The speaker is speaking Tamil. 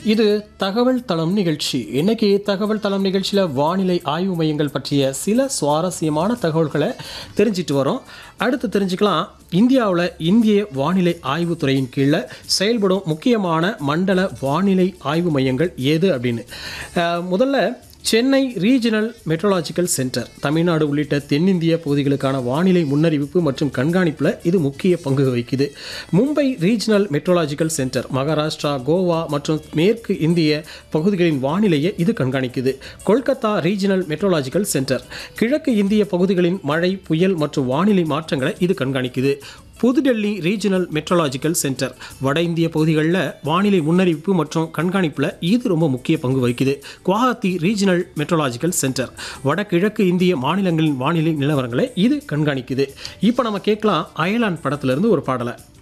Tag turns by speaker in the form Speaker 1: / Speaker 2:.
Speaker 1: இது தகவல் தளம் நிகழ்ச்சி. இன்னைக்கு தகவல் தளம் நிகழ்ச்சியில் வானிலை ஆய்வு மையங்கள் பற்றிய சில சுவாரஸ்யமான தகவல்களை தெரிஞ்சிட்டு வரோம். அடுத்து தெரிஞ்சுக்கலாம், இந்தியாவில் இந்திய வானிலை ஆய்வுத்துறையின் கீழே செயல்படும் முக்கியமான மண்டல வானிலை ஆய்வு மையங்கள் ஏது அப்படின்னு. முதல்ல Chennai regional meteorological centre Tamil Nadu உள்ளிட்ட தென்னிந்திய பகுதிகளுக்கான வானிலை முன்னறிவிப்பு மற்றும் கண்காணிப்பில் இது முக்கிய பங்கு வகிக்குது. Mumbai regional meteorological centre Maharashtra, Goa மற்றும் மேற்கு இந்திய பகுதிகளின் வானிலையை இது கண்காணிக்குது. கொல்கத்தா ரீஜனல் மெட்ரோலாஜிக்கல் சென்டர் கிழக்கு இந்திய பகுதிகளின் மழை, புயல் மற்றும் வானிலை மாற்றங்களை இது கண்காணிக்குது. புதுடெல்லி ரீஜனல் மெட்ரோலாஜிக்கல் சென்டர் வட இந்திய பகுதிகளில் வானிலை முன்னறிவிப்பு மற்றும் கண்காணிப்பில் இது ரொம்ப முக்கிய பங்கு வகிக்குது. குவஹாத்தி ரீஜனல் மெட்ரோலாஜிக்கல் சென்டர் வடகிழக்கு இந்திய மாநிலங்களின் வானிலை நிலவரங்களை இது கண்காணிக்குது. இப்போ நம்ம கேட்கலாம் அயலான் படத்திலிருந்து ஒரு பாடலை.